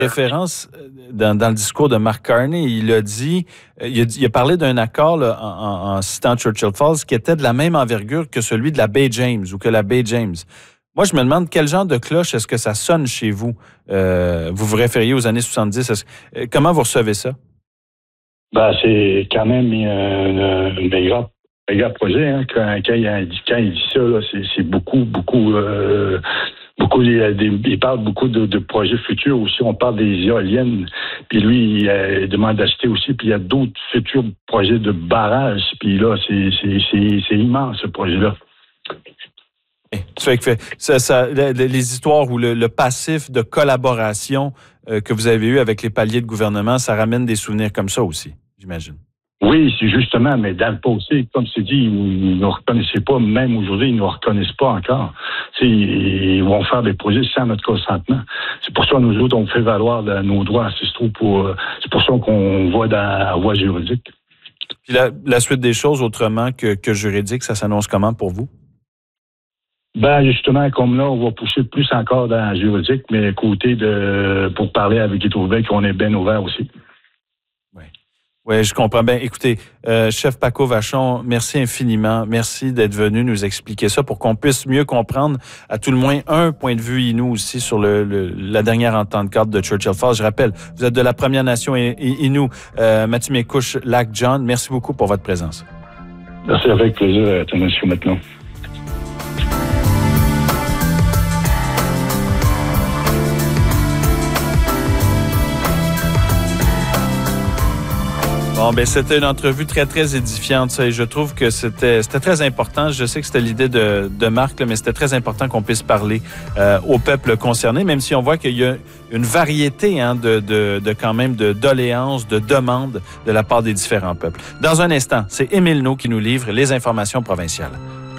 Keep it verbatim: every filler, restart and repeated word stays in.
référence dans, dans le discours de Mark Carney, il a dit, il a, il a parlé d'un accord là, en, en, en citant Churchill Falls qui était de la même envergure que celui de la baie James ou que la baie James. Moi, je me demande quel genre de cloche est-ce que ça sonne chez vous? Euh, vous vous référiez aux années soixante-dix. Comment vous recevez ça? Ben, c'est quand même un méga, méga projet. Hein. Quand, quand, il dit, quand il dit ça, là, c'est, c'est beaucoup, beaucoup... Euh, Beaucoup, il, il parle beaucoup de, de projets futurs aussi. On parle des éoliennes. Puis lui, il, euh, il demande d'acheter aussi. Puis il y a d'autres futurs projets de barrages. Puis là, c'est, c'est, c'est, c'est immense, ce projet-là. Ça fait que ça, ça, les histoires où le, le passif de collaboration euh, que vous avez eu avec les paliers de gouvernement, ça ramène des souvenirs comme ça aussi, j'imagine. Oui, c'est justement, mais dans le passé, comme c'est dit, ils ne nous reconnaissaient pas, même aujourd'hui, ils ne nous reconnaissent pas encore. T'sais, ils vont faire des projets sans notre consentement. C'est pour ça que nous autres, on fait valoir nos droits ancestraux. Pour, c'est pour ça qu'on va dans la voie juridique. Puis la, la suite des choses, autrement que, que juridique, ça s'annonce comment pour vous? Ben justement, comme là, on va pousser plus encore dans la juridique, mais côté de pour parler avec Hydro-Québec, on est bien ouvert aussi. Oui. Oui, je comprends bien. Écoutez, euh, chef Paco Vachon, merci infiniment. Merci d'être venu nous expliquer ça pour qu'on puisse mieux comprendre, à tout le moins, un point de vue Innu aussi sur le, le, la dernière entente cadre de Churchill Falls. Je rappelle, vous êtes de la Première Nation Innu, euh, Mathieu-Mécouche, Lac-John. Merci beaucoup pour votre présence. Merci, avec plaisir à ta nation maintenant. Bon, ben c'était une entrevue très, très édifiante, ça, et je trouve que c'était, c'était très important. Je sais que c'était l'idée de, de Marc, là, mais c'était très important qu'on puisse parler euh, au peuple concerné, même si on voit qu'il y a une variété hein, de, de, de quand même de doléances, de demandes de la part des différents peuples. Dans un instant, c'est Émile Naud qui nous livre les informations provinciales.